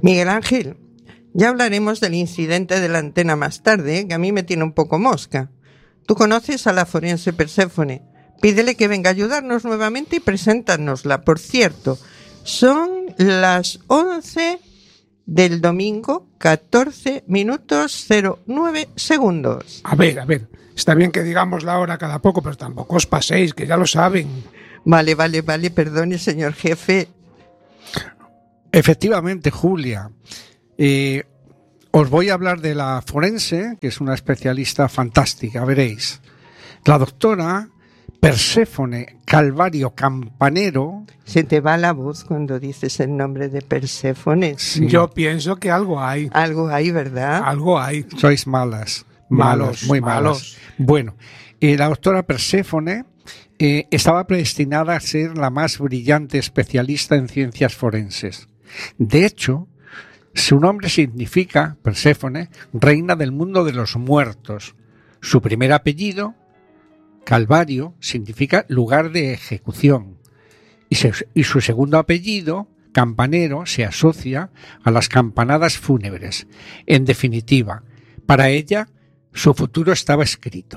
Miguel Ángel, ya hablaremos del incidente de la antena más tarde, que a mí me tiene un poco mosca. Tú conoces a la forense Perséfone. Pídele que venga a ayudarnos nuevamente y preséntanosla. Por cierto, son las 11 del domingo, 14 minutos 09 segundos. A ver, está bien que digamos la hora cada poco, pero tampoco os paséis, que ya lo saben. Vale, perdone, señor jefe. Efectivamente, Julia. Os voy a hablar de la forense, que es una especialista fantástica, veréis. La doctora Perséfone Calvario Campanero. Se te va la voz cuando dices el nombre de Perséfone. Sí. Yo pienso que algo hay. Algo hay, ¿verdad? Algo hay. Sois malas. Muy malas. Bueno, la doctora Perséfone estaba predestinada a ser la más brillante especialista en ciencias forenses. De hecho, su nombre significa, Perséfone, reina del mundo de los muertos. Su primer apellido, Calvario, significa lugar de ejecución. Y su segundo apellido, Campanero, se asocia a las campanadas fúnebres. En definitiva, para ella, su futuro estaba escrito.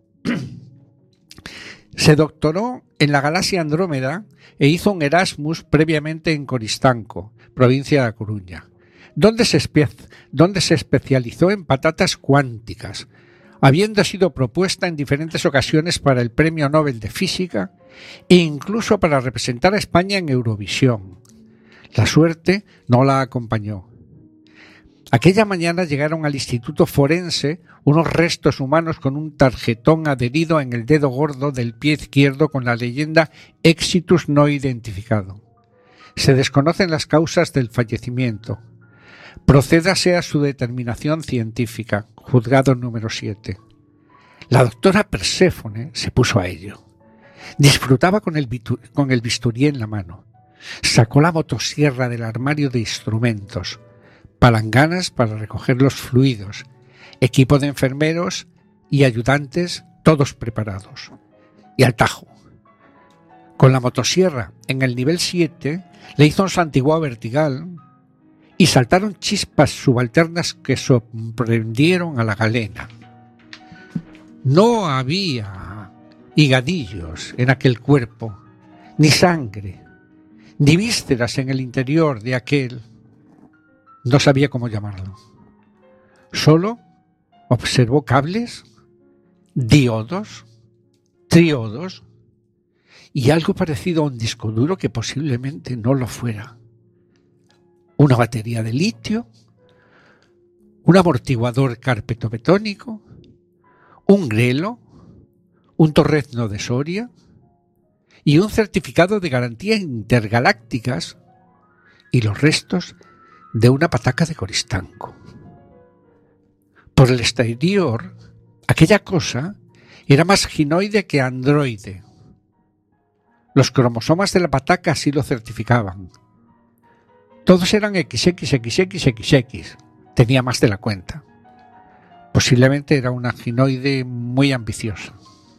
Se doctoró en la galaxia Andrómeda e hizo un Erasmus previamente en Coristanco, provincia de A Coruña, donde se especializó en patatas cuánticas, habiendo sido propuesta en diferentes ocasiones para el Premio Nobel de Física e incluso para representar a España en Eurovisión. La suerte no la acompañó. Aquella mañana llegaron al Instituto Forense unos restos humanos con un tarjetón adherido en el dedo gordo del pie izquierdo con la leyenda Exitus no identificado. Se desconocen las causas del fallecimiento. Procédase a su determinación científica. Juzgado número 7. La doctora Perséfone se puso a ello. Disfrutaba con el bisturí en la mano. Sacó la motosierra del armario de instrumentos, palanganas para recoger los fluidos, equipo de enfermeros y ayudantes, todos preparados. Y al tajo. Con la motosierra en el nivel 7 le hizo un santiguado vertical y saltaron chispas subalternas que sorprendieron a la galena. No había higadillos en aquel cuerpo, ni sangre, ni vísceras en el interior de aquel. No sabía cómo llamarlo. Solo observó cables, diodos, triodos y algo parecido a un disco duro que posiblemente no lo fuera. Una batería de litio, un amortiguador carpetobetónico, un grelo, un torrezno de Soria y un certificado de garantía intergalácticas y los restos de una pataca de Coristanco. Por el exterior, aquella cosa era más ginoide que androide. Los cromosomas de la pataca así lo certificaban. Todos eran XXXXXX. Tenía más de la cuenta. Posiblemente era una ginoide muy ambiciosa.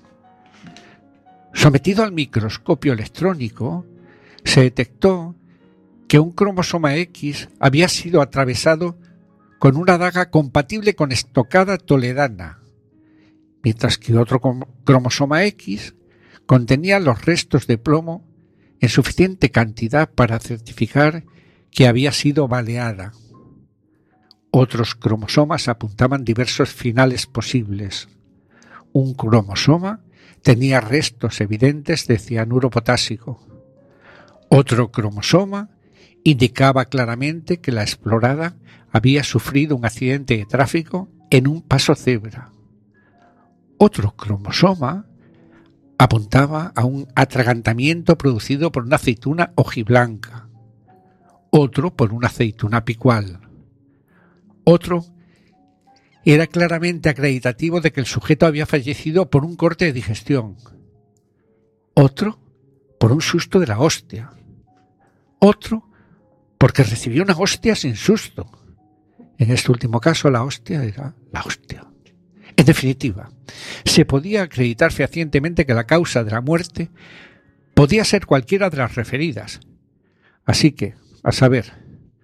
Sometido al microscopio electrónico, se detectó que un cromosoma X había sido atravesado con una daga compatible con estocada toledana, mientras que otro cromosoma X contenía los restos de plomo en suficiente cantidad para certificar que había sido baleada. Otros cromosomas apuntaban diversos finales posibles. Un cromosoma tenía restos evidentes de cianuro potásico. Otro cromosoma indicaba claramente que la explorada había sufrido un accidente de tráfico en un paso cebra. Otro cromosoma apuntaba a un atragantamiento producido por una aceituna hojiblanca. Otro por una aceituna picual. Otro era claramente acreditativo de que el sujeto había fallecido por un corte de digestión. Otro por un susto de la hostia. Otro porque recibió una hostia sin susto. En este último caso, la hostia era la hostia. En definitiva, se podía acreditar fehacientemente que la causa de la muerte podía ser cualquiera de las referidas. Así que, a saber,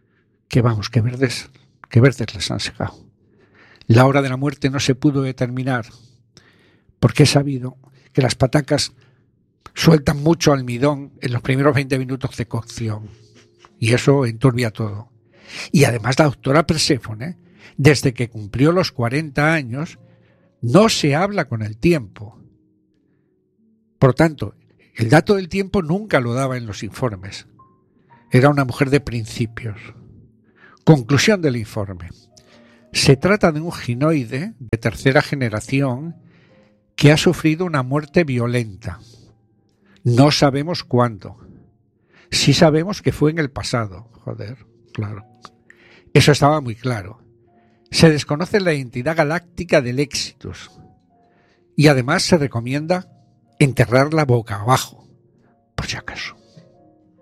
que verdes les han secado. La hora de la muerte no se pudo determinar, porque he sabido que las patacas sueltan mucho almidón en los primeros 20 minutos de cocción, y eso enturbia todo. Y además la doctora Perséfone, desde que cumplió los 40 años, no se habla con el tiempo. Por tanto, el dato del tiempo nunca lo daba en los informes. Era una mujer de principios. Conclusión del informe. Se trata de un ginoide de tercera generación que ha sufrido una muerte violenta. No sabemos cuándo. Sí sabemos que fue en el pasado. Joder, claro. Eso estaba muy claro. Se desconoce la identidad galáctica del Éxitus. Y además se recomienda enterrarla boca abajo, por si acaso.